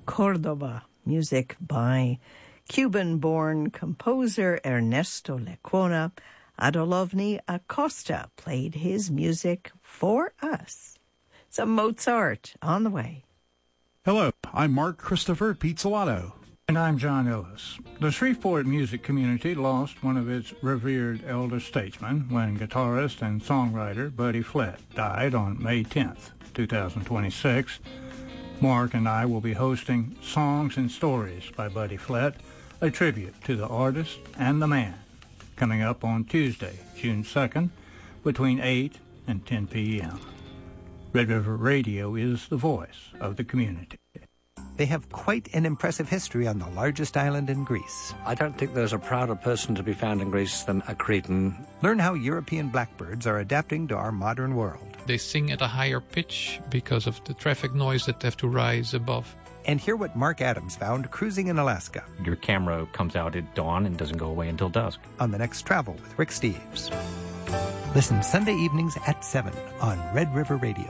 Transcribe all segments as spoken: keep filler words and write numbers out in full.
Cordoba, music by Cuban-born composer Ernesto Lecuona. Adolovny Acosta played his music for us. Some Mozart on the way. Hello, I'm Mark Christopher Pizzolatto. And I'm John Ellis. The Shreveport music community lost one of its revered elder statesmen when guitarist and songwriter Buddy Flett died on May tenth, twenty twenty-six. Mark and I will be hosting Songs and Stories by Buddy Flett, a tribute to the artist and the man, coming up on Tuesday, June second, between eight and ten p.m. Red River Radio is the voice of the community. They have quite an impressive history on the largest island in Greece. I don't think there's a prouder person to be found in Greece than a Cretan. Learn how European blackbirds are adapting to our modern world. They sing at a higher pitch because of the traffic noise that they have to rise above. And hear what Mark Adams found cruising in Alaska. Your camera comes out at dawn and doesn't go away until dusk. On the next Travel with Rick Steves. Listen Sunday evenings at seven on Red River Radio.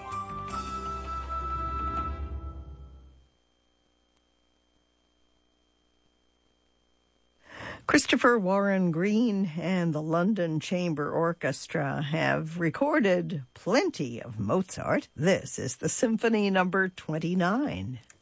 Christopher Warren Green and the London Chamber Orchestra have recorded plenty of Mozart. This is the Symphony number twenty-nine.